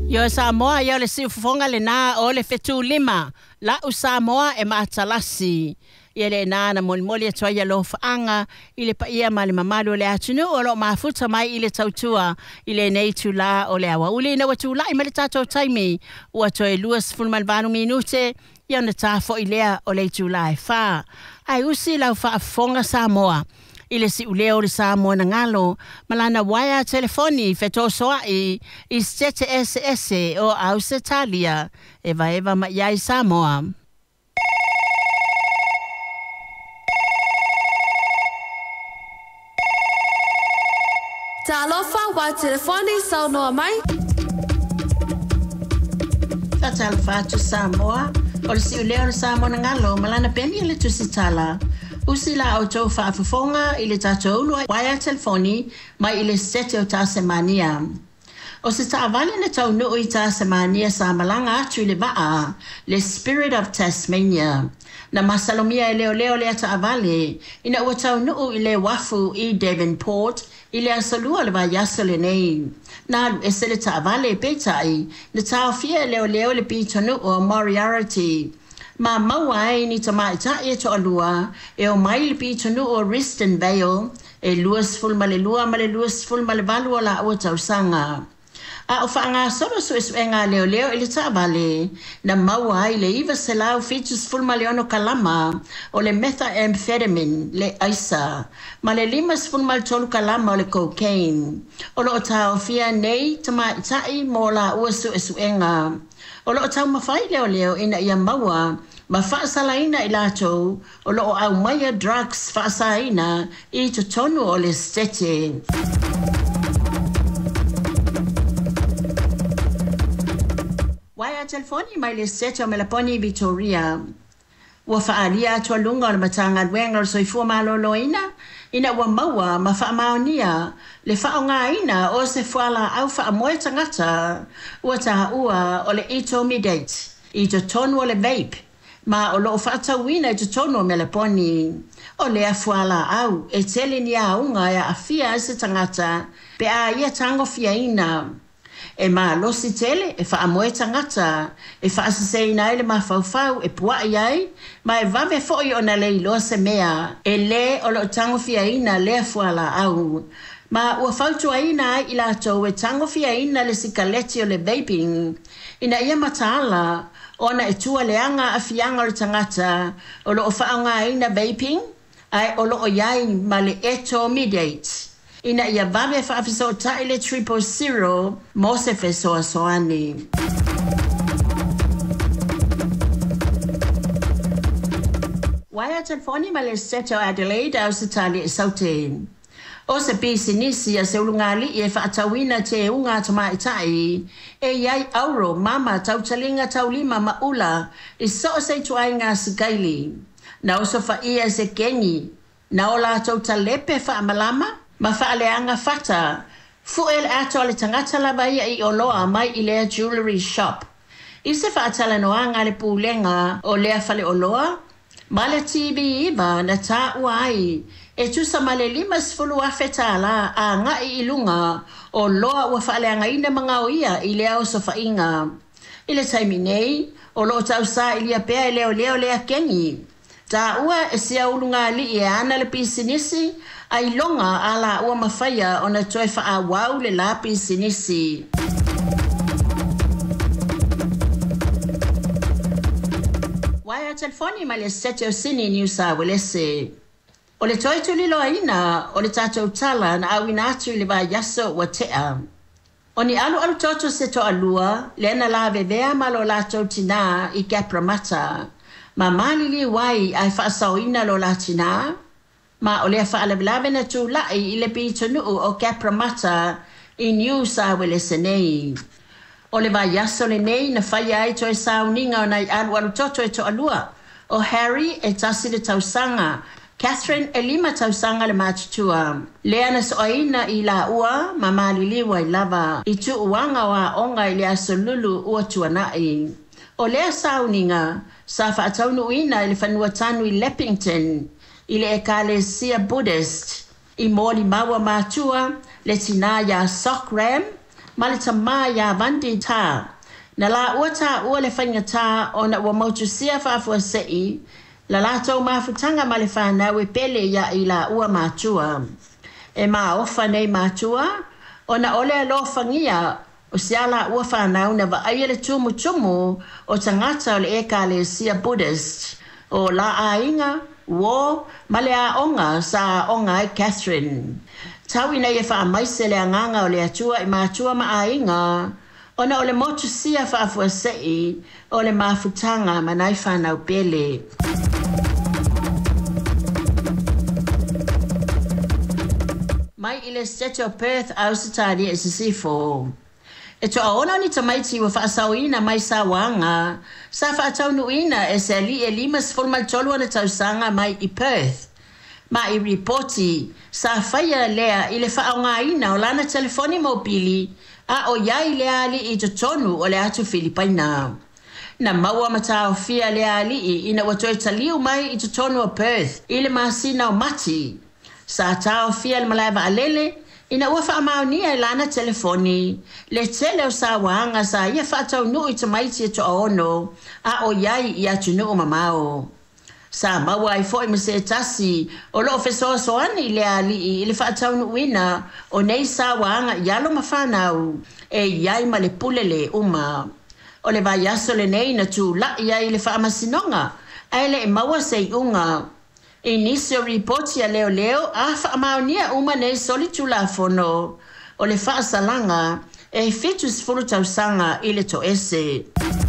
Yo Samoa yo le siufonga le na o le fetu lima la u Samoa e maatalasi ele na moli e toia lo faanga ile pa ia mali mamalo le atunu o lo mafuta mai ile tautua ile nei tula o le awa uli na watu la imale tato taimi ua toe luas fulmal vanu minute ia na tafo ilea o le tula e fa ai usi lau fa fonga Samoa ile si uleo le Samoa na ngalo malana waya telefoni feto soa i stete SS o Ausitalia eva ma yai Samoa. Talofa wa telefoni saunoa mai. Talofa tu Samoa o le si uleo le Samoa na ngalo malana peni le tu sitala. Usila o tau whaafafonga i le tatou ulua waia telefoni mai i le sete o Tasemania. O se taavale na tau nuu i Tasemania sa malanga atu i le waa, le Spirit of Tasmania. Na masalomia i leo le taavale, ina ua tau nuu i le wafu i Devonport, i le asalua le vaiaso le nei. Na alu ese le taavale peitai, na tau fia leo le pitonu o Moriarty. Ma mawai ni tamaita e to alua e o mai pi tonu o Riston Vale e luas ful male luas ful male valu la o tausanga a o fanga solo so eswenga leo ele tabale na mawai le iva selau features ful male ono kalama o le methamphetamine le aisa male limas ful mal tolu kalama o le cocaine o lo tau fia nei tamaita I mola o so eswenga o lo tau mafai leo ina ia maua ma faasalaina I latou o lo au maia drugs faasaina I to tonu o le stete. Waia telefoni mai le stete o Melaponi Victoria. Ua faalia atua lunga o le matanga duenga o soifua maloloina ina ua maua ma faamaonia le faongaina o se fuala au faamoe tangata ua tahaua o le etomidate I to tonu o le vape ma o lo whaatawina I te tono Melaponi. O lea fuala au, e tele ni aunga e afia ese tangata, pe a ia tango fia ina. E ma losi tele, e whaamoe tangata, e whaasase ina ele ma faufau, e pua iai, ma e vame foi o na lei loa se mea, e le o lo tango fia ina lea fuala au. Ma ua fautua ina I lato e tango fia ina le sikaleti o le vaping, ina ia matala, ona e tua leanga a fianga o tangata o lo whaanga ina vaping ai o lo iai ma le etomidate. Ina ia vame whaafiso o taile 000 mo se fesoa soani. Waia telefoni ma le sete o Adelaide au se tali e saute. O se pisi nisi a se ulungali e whaatawina te unga tama itai e iai auro mama tautalinga taulima maula I so se tuai ngā sigaili. Na o so ia se kengi. Na o la tautalepe whaamalama ma whaaleanga whata. Fuel ato le tangata lava ia I oloa mai I lea jewelry shop. I se whaatala noanga le pūlenga o lea whale oloa. Ma le TV iba na tā uai. E tusa male limas fulu afetala a ngai ilunga o loa ua whaaleanga ina mga o ia I lea o sofainga. I le taimi nei, o loo tausa I lia pea I leo lea kengi. Tā ua e sia ulunga li e ana le pisinisi, a ilonga ala ua mawhaia o na toi wha wau le la pisinisi. Waia telefoni ma le sete o sini New South Wales. O le toi tuli loa ina, o le tātou tala na awina atu I le vai yaso wa tea. O ni alu toto se to alua, le na la vevea malo lātou tina I Kapramata. Ma mali li wai ai whaasauina lo la tina. Ma o le whaalawelawe na tū lai I le pitonu o Kapramata I New South Wales nei. O le vai yaso le nei na whaia ai toi sauninga o nai alu toto e to alua. O Harry e tasi le tausanga. Catherine e 5 tausanga le matutua. Lea na soaina I la ua, ma maliliwa I lava. I tu uanga wa onga I lea solulu ua tuanai. O lea sauninga, sa whaataunu ina I le whanua tanu I Leppington. I le Ecclesia Buddhist. I mōli maua matua, le tina ya Sockram, malita maya vandi ta na la uata ua le whaingata o na ua mautusia whaafua sei la lato mafutanga ma le whanau e pele ia i la ua mātua. E maa ofa nei mātua o na ole alo whangia o siala ua whanau na wa aia le tumu o tangata o le eka le sia Buddhist o la ainga wo male a onga sa onga e Catherine. Tau ina e wha maise le anganga o le atua i mātua ma ainga o na ole motu sia whaafua sei o le mafutanga manai whanau pele. Mai ile sete o Perth au sitari e sisifo. E to aona ni tamaiti wa whaasauina mai sa wanga, sa whaataunuina e se li e limas formal tolua na tausanga mai i Perth. Ma i reporti sa whaia lea i le whaongaina o lana telefoni mobili a o iai lea li i tonu o le atu Filipaina. Na maua matao fia lea li i ina watoe taliu mai i tonu o Perth i le masina o mati. Sa tao fia le malaiva alele ina ua whaamaunia i lana telefoni le tele o sa wanga sa ia whaatau nui tamaiti e to ono a o iai i atu nuu mamao. Sa maua ai foi mse tasi o lo fesoa soani le ali i le whaatau nuina o nei sa wanga ialo mawhanau e iai ma le pulele uma. O le vai aso le nei na tu la iai le whaamasinonga ai le maua sei unga. E nisi o ripoti a leo leo a whaamaunia uma nei solitu la fono o le whaasalanga e fitus furu tausanga i le to ese.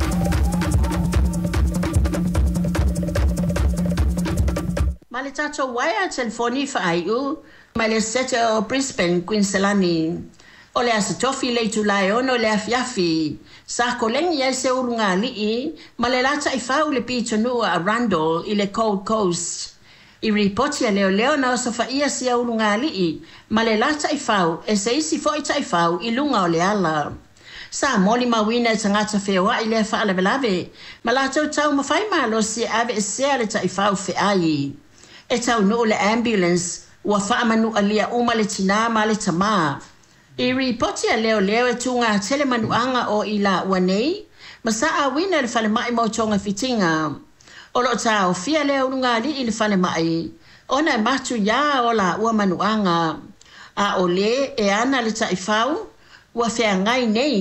Ma le tato waia telefoni whaaiu ma le sete o Brisbane, Queenslandi. O le asatofi le tulai ono le afiafi. Sa kolengi ai se urunga lii ma le lata i whau le pitonu a Rundle i le Gold Coast. I ripoti a leo leo na oso whaia si a urunga lii ma le lata i whau e se isi fo i tai whau i lunga o le ala. Sa moli mawina e tangata whewa i lea wha alavelave ma lato tau mawhai malo si ave e sea le tai whau wheai. E tau nuu le ambulance ua whaamanu alia uma le tina ma le tama. I ripoti a leo leo e tunga tele manuanga o i la ua nei ma sa a wina le whale mai mo tonga fitinga. O lo tau fia leo unga li i le whale mai. Ona e matu ya o la ua manuanga. A o le e ana le tai whau ua whea ngai nei